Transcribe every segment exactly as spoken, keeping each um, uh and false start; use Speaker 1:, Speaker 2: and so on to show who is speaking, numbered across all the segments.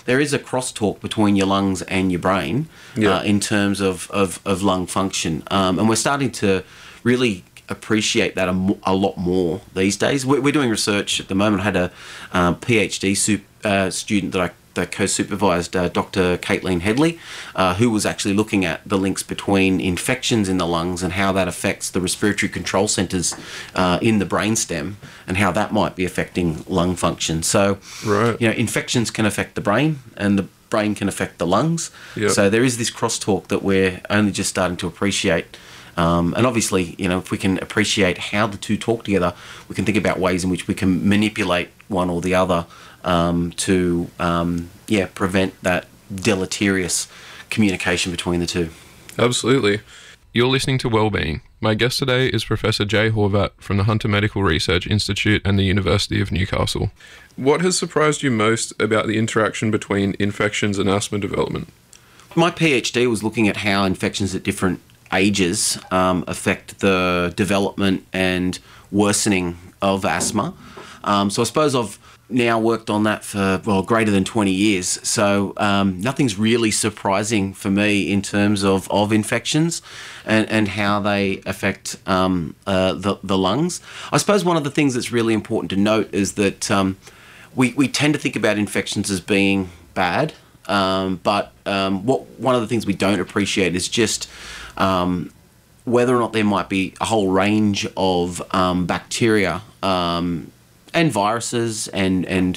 Speaker 1: there is a crosstalk between your lungs and your brain
Speaker 2: Yeah.
Speaker 1: uh, in terms of, of, of lung function. Um, and we're starting to really appreciate that a, mo- a lot more these days. We're, we're doing research at the moment. I had a um, PhD sup, uh, student that I that co-supervised, uh, Doctor Caitlin Headley, uh, who was actually looking at the links between infections in the lungs and how that affects the respiratory control centres uh, in the brainstem and how that might be affecting lung function. So,
Speaker 2: Right.
Speaker 1: you know, infections can affect the brain and the brain can affect the lungs.
Speaker 2: Yep.
Speaker 1: So there is this crosstalk that we're only just starting to appreciate. Um, and obviously, you know, if we can appreciate how the two talk together, we can think about ways in which we can manipulate one or the other um, to, um, yeah, prevent that deleterious communication between the two.
Speaker 2: Absolutely. You're listening to Wellbeing. My guest today is Professor Jay Horvat from the Hunter Medical Research Institute and the University of Newcastle. What has surprised you most about the interaction between infections and asthma development?
Speaker 1: My PhD was looking at how infections at different ages um, affect the development and worsening of asthma. Um, so I suppose I've now worked on that for, well, greater than twenty years. So um, nothing's really surprising for me in terms of, of infections and, and how they affect um, uh, the, the lungs. I suppose one of the things that's really important to note is that um, we, we tend to think about infections as being bad, um, but um, what one of the things we don't appreciate is just um, whether or not there might be a whole range of um, bacteria um, and viruses and and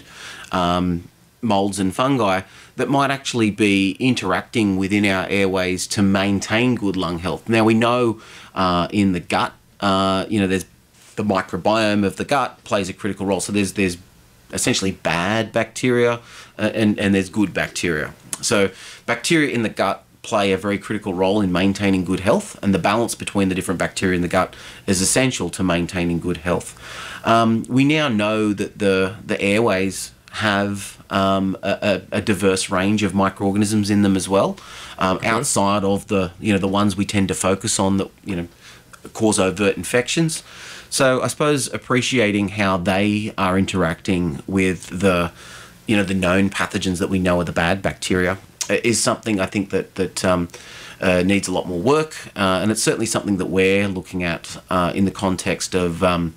Speaker 1: um, molds and fungi that might actually be interacting within our airways to maintain good lung health. Now we know uh, in the gut, uh, you know, there's the microbiome of the gut plays a critical role. So there's there's essentially bad bacteria uh, and and there's good bacteria. So bacteria in the gut play a very critical role in maintaining good health, and the balance between the different bacteria in the gut is essential to maintaining good health. Um, we now know that the the airways have um, a, a diverse range of microorganisms in them as well, um,
Speaker 2: Okay.
Speaker 1: outside of the you know the ones we tend to focus on that you know cause overt infections. So I suppose appreciating how they are interacting with the you know the known pathogens that we know are the bad bacteria is something I think that that um, uh, needs a lot more work, uh, and it's certainly something that we're looking at uh, in the context of um,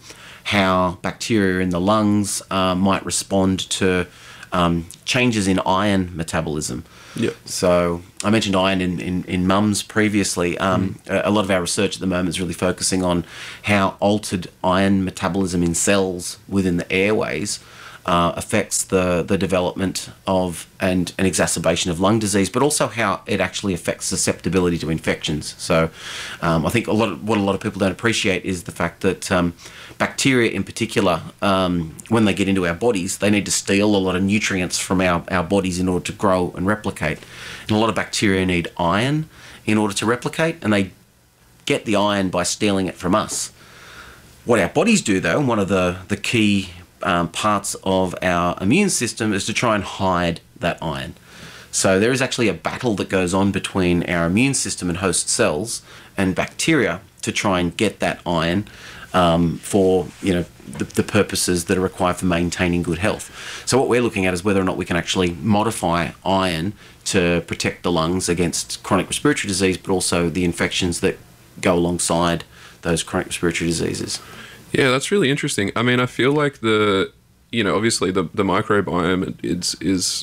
Speaker 1: how bacteria in the lungs uh, might respond to um, changes in iron metabolism.
Speaker 2: Yeah.
Speaker 1: So I mentioned iron in, in, in mums previously. Um,
Speaker 2: Mm.
Speaker 1: a, a lot of our research at the moment is really focusing on how altered iron metabolism in cells within the airways Uh, affects the, the development of and an exacerbation of lung disease, but also how it actually affects susceptibility to infections. So um, I think a lot of, what a lot of people don't appreciate is the fact that um, bacteria in particular, um, when they get into our bodies, they need to steal a lot of nutrients from our, our bodies in order to grow and replicate. And a lot of bacteria need iron in order to replicate, and they get the iron by stealing it from us. What our bodies do, though, and one of the, the key Um, parts of our immune system is to try and hide that iron. So there is actually a battle that goes on between our immune system and host cells and bacteria to try and get that iron um, for you know the, the purposes that are required for maintaining good health. So what we're looking at is whether or not we can actually modify iron to protect the lungs against chronic respiratory disease, but also the infections that go alongside those chronic respiratory diseases.
Speaker 2: Yeah, that's really interesting. I mean, I feel like the, you know, obviously the, the microbiome is, is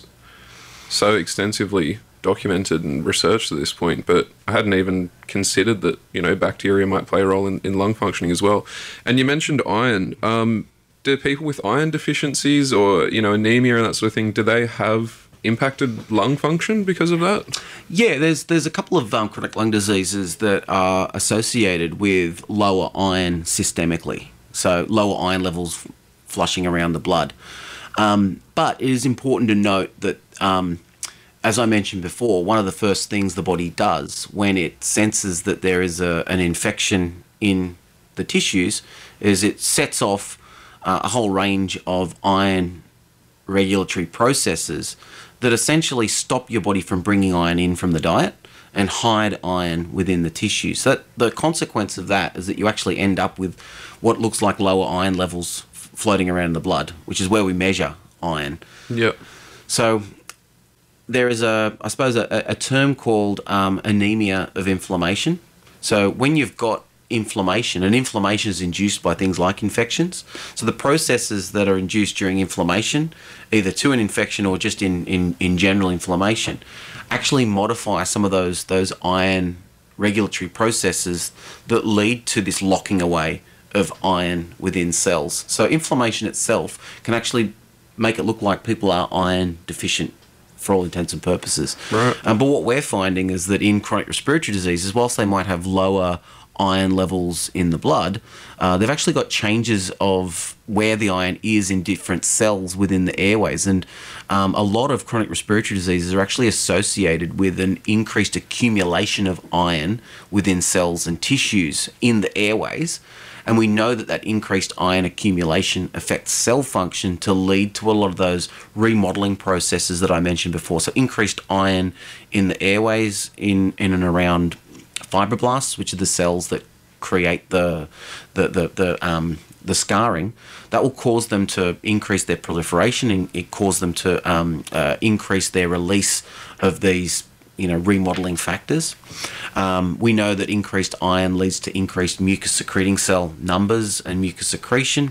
Speaker 2: so extensively documented and researched at this point, but I hadn't even considered that, you know, bacteria might play a role in, in lung functioning as well. And you mentioned iron. Um, do people with iron deficiencies or, you know, anemia and that sort of thing, do they have impacted lung function because of that?
Speaker 1: Yeah, there's there's a couple of um, chronic lung diseases that are associated with lower iron systemically. So lower iron levels flushing around the blood. Um, but it is important to note that, um, as I mentioned before, one of the first things the body does when it senses that there is a, an infection in the tissues is it sets off uh, a whole range of iron regulatory processes that essentially stop your body from bringing iron in from the diet and hide iron within the tissue. So that the consequence of that is that you actually end up with what looks like lower iron levels f- floating around in the blood, which is where we measure iron.
Speaker 2: Yeah.
Speaker 1: So there is a, I suppose, a, a term called um, anemia of inflammation. So when you've got inflammation, and inflammation is induced by things like infections. So the processes that are induced during inflammation, either to an infection or just in, in, in general inflammation, actually modify some of those those iron regulatory processes that lead to this locking away of iron within cells. So inflammation itself can actually make it look like people are iron deficient for all intents and purposes.
Speaker 2: Right.
Speaker 1: Um, but what we're finding is that in chronic respiratory diseases, whilst they might have lower iron levels in the blood, uh, they've actually got changes of where the iron is in different cells within the airways. And um, a lot of chronic respiratory diseases are actually associated with an increased accumulation of iron within cells and tissues in the airways. And we know that that increased iron accumulation affects cell function to lead to a lot of those remodeling processes that I mentioned before. So increased iron in the airways, in, in and around fibroblasts, which are the cells that create the the the the, um, the scarring, that will cause them to increase their proliferation, and it cause them to um, uh, increase their release of these, you know, remodeling factors. Um, we know that increased iron leads to increased mucus secreting cell numbers and mucus secretion.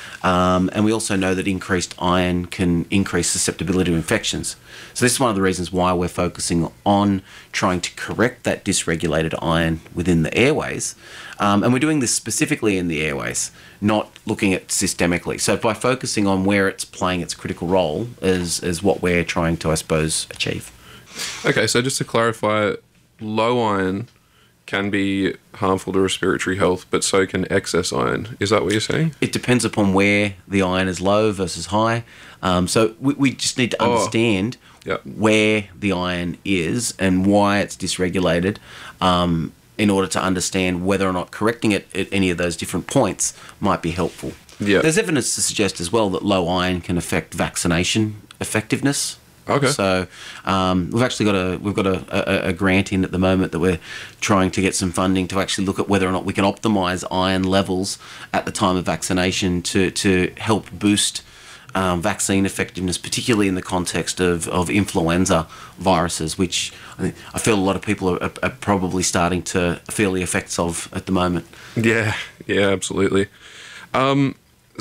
Speaker 1: Um, and we also know that increased iron can increase susceptibility to infections. So this is one of the reasons why we're focusing on trying to correct that dysregulated iron within the airways. Um, and we're doing this specifically in the airways, not looking at systemically. So by focusing on where it's playing its critical role is, is what we're trying to, I suppose, achieve.
Speaker 2: Okay, so just to clarify, low iron can be harmful to respiratory health, but so can excess iron. Is that what you're saying?
Speaker 1: It depends upon where the iron is low versus high. Um, so we, we just need to understand
Speaker 2: oh, yep.
Speaker 1: where the iron is and why it's dysregulated, um, in order to understand whether or not correcting it at any of those different points might be helpful.
Speaker 2: Yeah.
Speaker 1: There's evidence to suggest as well that low iron can affect vaccination effectiveness.
Speaker 2: Okay.
Speaker 1: So um, we've actually got a we've got a, a, a grant in at the moment that we're trying to get some funding to actually look at whether or not we can optimise iron levels at the time of vaccination to to help boost um, vaccine effectiveness, particularly in the context of, of influenza viruses, which I, think, I feel a lot of people are, are probably starting to feel the effects of at the moment.
Speaker 2: Yeah, yeah, absolutely. Um,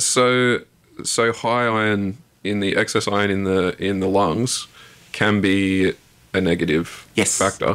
Speaker 2: so so high iron in the excess iron in the in the lungs can be a negative
Speaker 1: yes.
Speaker 2: factor.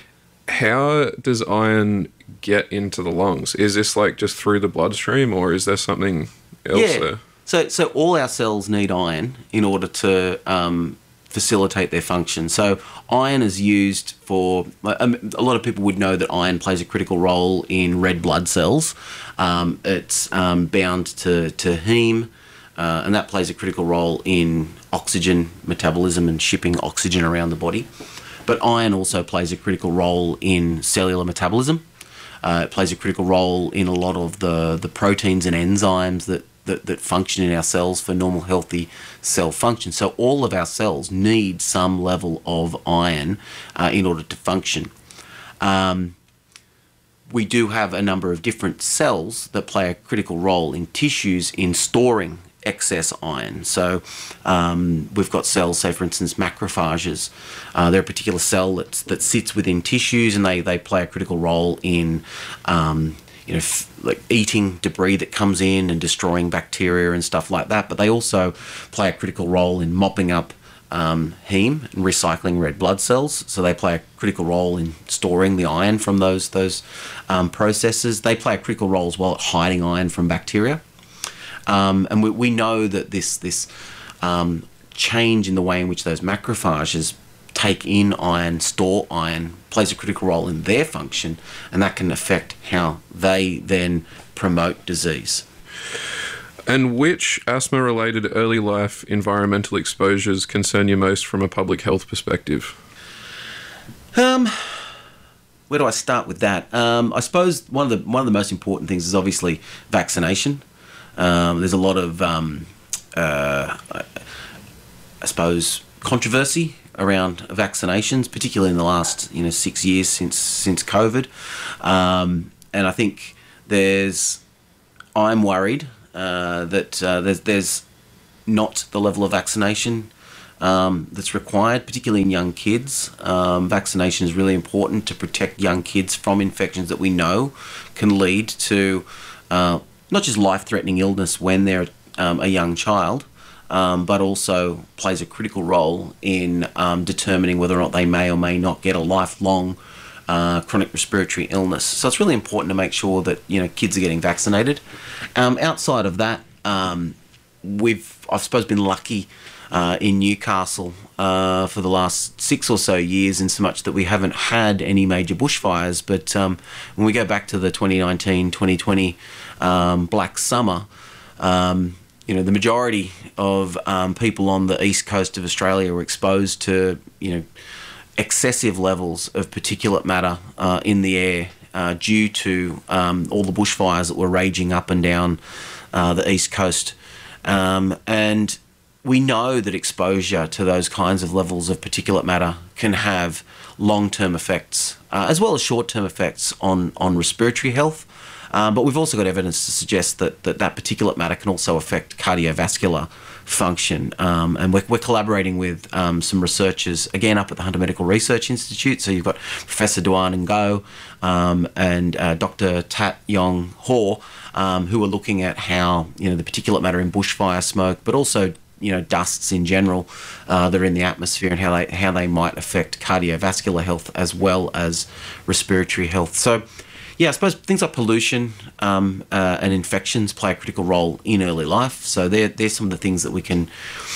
Speaker 2: How does iron get into the lungs? Is this like just through the bloodstream, or is there something else
Speaker 1: yeah.
Speaker 2: there?
Speaker 1: So so all our cells need iron in order to um, facilitate their function. So iron is used for, um, a lot of people would know that iron plays a critical role in red blood cells. Um, it's um, bound to, to heme, Uh, and that plays a critical role in oxygen metabolism and shipping oxygen around the body. But iron also plays a critical role in cellular metabolism. Uh, it plays a critical role in a lot of the, the proteins and enzymes that, that, that function in our cells for normal, healthy cell function. So all of our cells need some level of iron uh, in order to function. Um, we do have a number of different cells that play a critical role in tissues in storing excess iron. So um, we've got cells, say for instance macrophages. Uh, they're a particular cell that that sits within tissues, and they, they play a critical role in um, you know f- like eating debris that comes in and destroying bacteria and stuff like that. But they also play a critical role in mopping up um, heme and recycling red blood cells. So they play a critical role in storing the iron from those those um, processes. They play a critical role as well at hiding iron from bacteria. Um, and we, we know that this this um, change in the way in which those macrophages take in iron, store iron, plays a critical role in their function, and that can affect how they then promote disease.
Speaker 2: And which asthma-related early life environmental exposures concern you most from a public health perspective?
Speaker 1: Um, where do I start with that? Um, I suppose one of the one of the most important things is obviously vaccination. Um, there's a lot of, um, uh, I suppose, controversy around vaccinations, particularly in the last, you know, six years since since COVID. Um, and I think there's, I'm worried uh, that uh, there's there's not the level of vaccination um, that's required, particularly in young kids. Um, vaccination is really important to protect young kids from infections that we know can lead to uh, not just life-threatening illness when they're um, a young child, um, but also plays a critical role in um, determining whether or not they may or may not get a lifelong uh, chronic respiratory illness. So it's really important to make sure that, you know, kids are getting vaccinated. Um, outside of that, um, we've, I suppose, been lucky uh, in Newcastle uh, for the last six or so years, in so much that we haven't had any major bushfires. But um, when we go back to the twenty nineteen twenty twenty um, Black Summer, um, you know, the majority of um, people on the east coast of Australia were exposed to, you know, excessive levels of particulate matter uh, in the air uh, due to um, all the bushfires that were raging up and down uh, the east coast. Um, and we know that exposure to those kinds of levels of particulate matter can have long-term effects, uh, as well as short-term effects on, on respiratory health. Um, but we've also got evidence to suggest that that, that particulate matter can also affect cardiovascular function. Um, and we're, we're collaborating with um, some researchers, again, up at the Hunter Medical Research Institute. So you've got Professor Duan Ngo um, and uh, Doctor Tat Yong Ho, um, who are looking at how, you know, the particulate matter in bushfire smoke, but also, you know, dusts in general uh, that are in the atmosphere, and how they how they might affect cardiovascular health as well as respiratory health. So, yeah, I suppose things like pollution um, uh, and infections play a critical role in early life. So they're, they're some of the things that we can,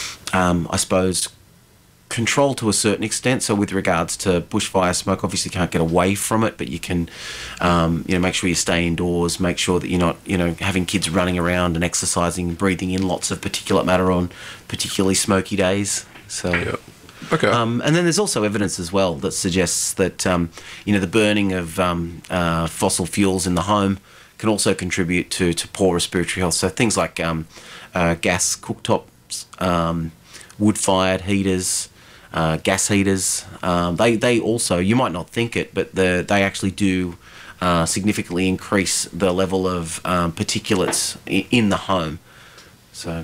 Speaker 1: um, I suppose, control to a certain extent. So with regards to bushfire smoke, obviously you can't get away from it, but you can, um, you know, make sure you stay indoors, make sure that you're not, you know, having kids running around and exercising, breathing in lots of particulate matter on particularly smoky days. So.
Speaker 2: Yep. Okay.
Speaker 1: Um, and then there's also evidence as well that suggests that, um, you know, the burning of um, uh, fossil fuels in the home can also contribute to, to poor respiratory health. So things like um, uh, gas cooktops, um, wood-fired heaters, uh, gas heaters, um, they, they also, you might not think it, but the, they actually do uh, significantly increase the level of um, particulates i- in the home. So,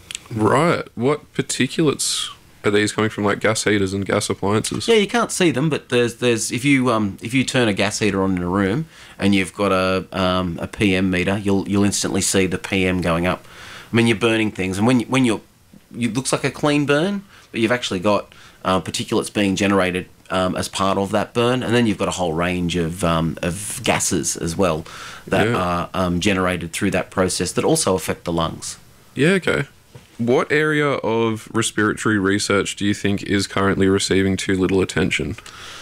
Speaker 2: Right. What particulates are these coming from, like gas heaters and gas appliances?
Speaker 1: yeah, you can't see them, but there's there's if you um if you turn a gas heater on in a room and you've got a um a P M meter, you'll you'll instantly see the P M going up. I mean, you're burning things, and when you, when you're, it looks like a clean burn, but you've actually got uh, particulates being generated um, as part of that burn, and then you've got a whole range of um of gases as well that
Speaker 2: Yeah.
Speaker 1: are um, generated through that process that also affect the lungs.
Speaker 2: Yeah, okay. What area of respiratory research do you think is currently receiving too little attention?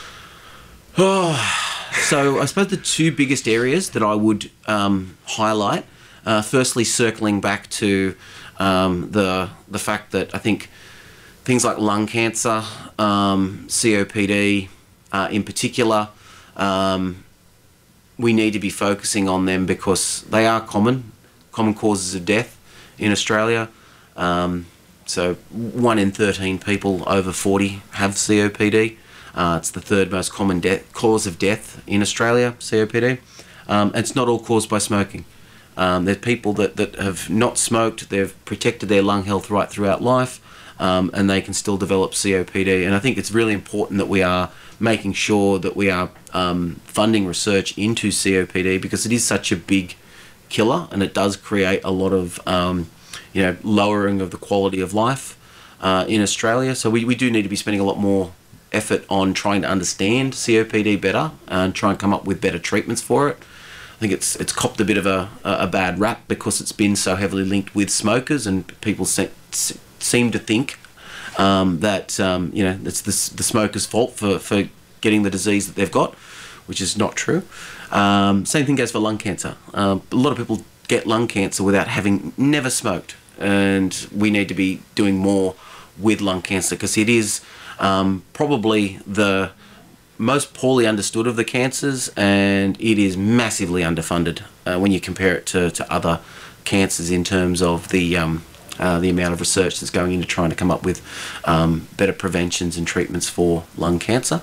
Speaker 1: So I suppose the two biggest areas that I would um, highlight, uh, firstly, circling back to um, the the fact that I think things like lung cancer, um, C O P D uh, in particular, um, we need to be focusing on them because they are common, common causes of death in Australia. Um, so one in thirteen people over forty have C O P D. Uh, it's the third most common death, cause of death in Australia, C O P D. Um, it's not all caused by smoking. Um, there's people that, that have not smoked, they've protected their lung health right throughout life, um, and they can still develop C O P D. And I think it's really important that we are making sure that we are um, funding research into C O P D, because it is such a big killer, and it does create a lot of um, you know, lowering of the quality of life uh, in Australia. So we, we do need to be spending a lot more effort on trying to understand C O P D better and try and come up with better treatments for it. I think it's it's copped a bit of a, a bad rap because it's been so heavily linked with smokers, and people se- seem to think um, that um, you know, it's the, the smoker's fault for, for getting the disease that they've got, which is not true. Um, same thing goes for lung cancer. Uh, a lot of people get lung cancer without having never smoked, and we need to be doing more with lung cancer because it is um, probably the most poorly understood of the cancers, and it is massively underfunded uh, when you compare it to, to other cancers in terms of the um, uh, the amount of research that's going into trying to come up with um, better preventions and treatments for lung cancer.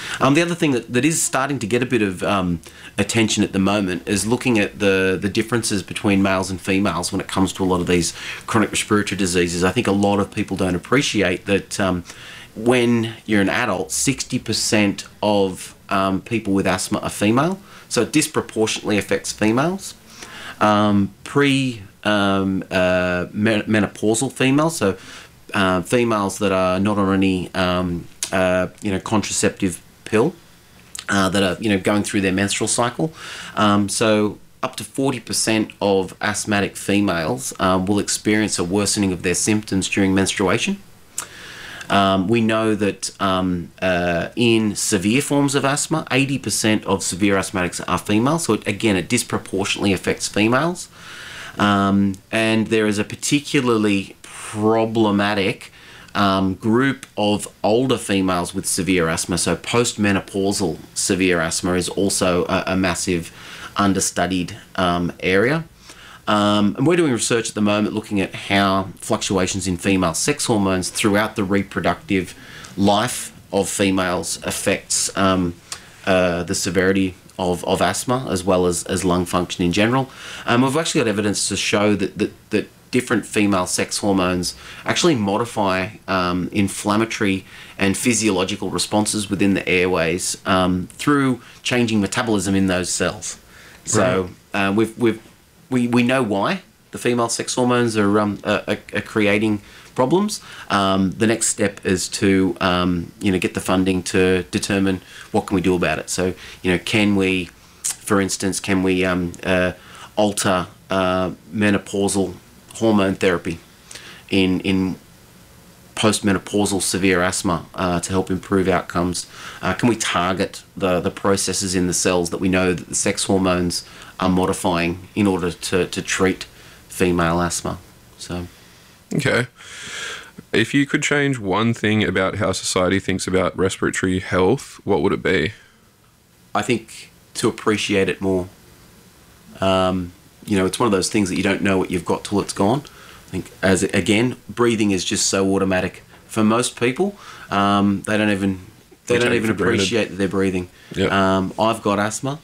Speaker 1: Um, the other thing that, that is starting to get a bit of um, attention at the moment is looking at the, the differences between males and females when it comes to a lot of these chronic respiratory diseases. I think a lot of people don't appreciate that um, when you're an adult, sixty percent of um, people with asthma are female, so it disproportionately affects females. Um, pre um, uh, menopausal females, so uh, females that are not on any um, uh, you know contraceptive pill, uh, that are you know going through their menstrual cycle. Um, so up to forty percent of asthmatic females um, will experience a worsening of their symptoms during menstruation. Um, we know that um, uh, in severe forms of asthma, eighty percent of severe asthmatics are female. So, it, again, it disproportionately affects females. Um, and there is a particularly problematic um, group of older females with severe asthma. So, postmenopausal severe asthma is also a, a massive understudied um, area. Um, and we're doing research at the moment looking at how fluctuations in female sex hormones throughout the reproductive life of females affects um, uh, the severity of, of asthma as well as, as lung function in general. Um, we've actually got evidence to show that, that, that different female sex hormones actually modify um, inflammatory and physiological responses within the airways um, through changing metabolism in those cells. So uh, we've we've We, we know why the female sex hormones are, um, are, are creating problems. Um, the next step is to um, you know get the funding to determine what can we do about it. So you know can we, for instance, can we um, uh, alter uh, menopausal hormone therapy in in postmenopausal severe asthma uh, to help improve outcomes? Uh, can we target the the processes in the cells that we know that the sex hormones are modifying in order to, to treat female asthma? So,
Speaker 2: okay. If you could change one thing about how society thinks about respiratory health, what would it be?
Speaker 1: I think to appreciate it more. Um, you know, it's one of those things that you don't know what you've got till it's gone. I think, as again, breathing is just so automatic for most people. Um, they don't even they
Speaker 2: We
Speaker 1: don't
Speaker 2: take
Speaker 1: even
Speaker 2: it for granted.
Speaker 1: appreciate that they're breathing.
Speaker 2: Yep.
Speaker 1: Um, I've got asthma.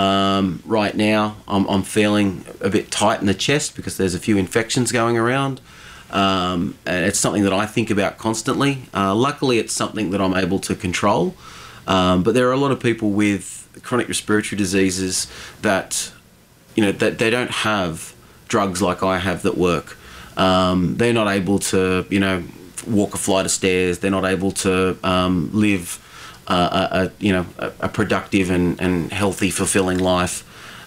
Speaker 1: Um, right now, I'm, I'm feeling a bit tight in the chest because there's a few infections going around. Um, and it's something that I think about constantly. Uh, luckily, it's something that I'm able to control. Um, but there are a lot of people with chronic respiratory diseases that, you know, that they don't have drugs like I have that work. Um, they're not able to, you know, walk a flight of stairs. They're not able to um, live Uh, a, a you know a, a productive and, and healthy, fulfilling life,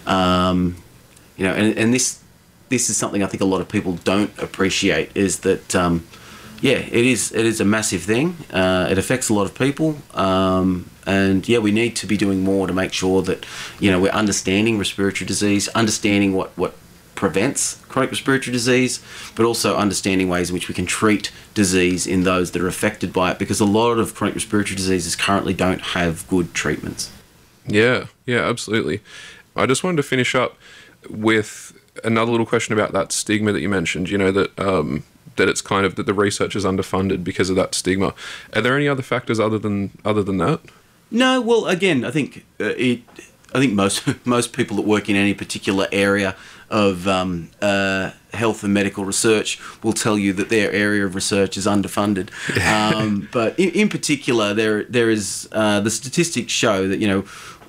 Speaker 1: um, you know, and, and this this is something I think a lot of people don't appreciate, is that um, yeah, it is it is a massive thing. Uh, it affects a lot of people, um, and yeah, we need to be doing more to make sure that you know we're understanding respiratory disease, understanding what what prevents chronic respiratory disease, but also understanding ways in which we can treat disease in those that are affected by it, because a lot of chronic respiratory diseases currently don't have good treatments.
Speaker 2: Yeah, yeah, absolutely. I just wanted to finish up with another little question about that stigma that you mentioned, you know, that um, that it's kind of that the research is underfunded because of that stigma. Are there any other factors other than other than that?
Speaker 1: No, well, again, I think uh, it I think most most people that work in any particular area of um, uh, health and medical research will tell you that their area of research is underfunded. Um, but in, in particular, there there is uh, the statistics show that you know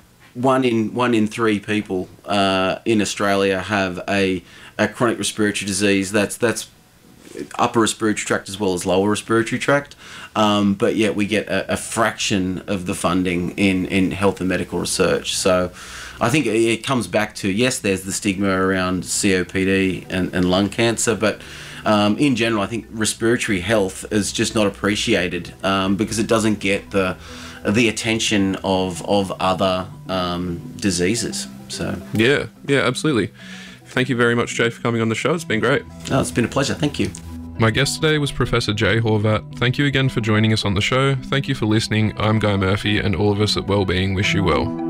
Speaker 1: one in one in three people uh, in Australia have a, a chronic respiratory disease. That's that's upper respiratory tract as well as lower respiratory tract. Um, but yet we get a, a fraction of the funding in, in health and medical research. So I think it comes back to, yes, there's the stigma around C O P D and, and lung cancer, but um, in general, I think respiratory health is just not appreciated um, because it doesn't get the the attention of of other um, diseases. So
Speaker 2: Yeah, yeah, absolutely. Thank you very much, Jay, for coming on the show. It's been great.
Speaker 1: oh, it's been a pleasure. Thank you.
Speaker 2: My guest today was Professor Jay Horvat. Thank you again for joining us on the show. Thank you for listening. I'm Guy Murphy, and all of us at Wellbeing wish you well.